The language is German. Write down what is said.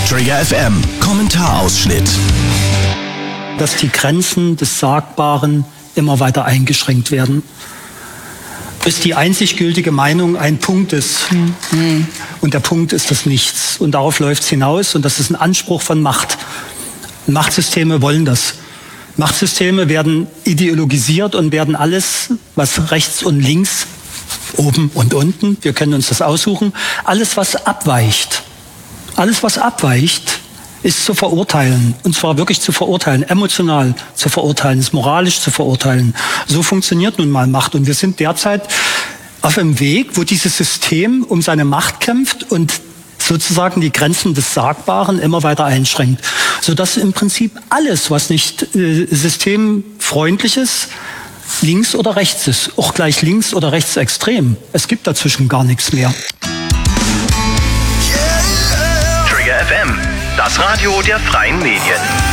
Trigger FM Kommentarausschnitt. Dass die Grenzen des Sagbaren immer weiter eingeschränkt werden. Bis die einzig gültige Meinung ein Punkt ist. Und der Punkt ist das Nichts. Und darauf läuft es hinaus. Und das ist ein Anspruch von Macht. Machtsysteme wollen das. Machtsysteme werden ideologisiert und werden alles, was rechts und links, oben und unten, wir können uns das aussuchen, alles, was abweicht, ist zu verurteilen. Und zwar wirklich zu verurteilen, emotional zu verurteilen, ist moralisch zu verurteilen. So funktioniert nun mal Macht. Und wir sind derzeit auf einem Weg, wo dieses System um seine Macht kämpft und sozusagen die Grenzen des Sagbaren immer weiter einschränkt. Sodass im Prinzip alles, was nicht systemfreundlich ist, links oder rechts ist. Auch gleich links oder rechtsextrem. Es gibt dazwischen gar nichts mehr. Trigger FM, das Radio der freien Medien.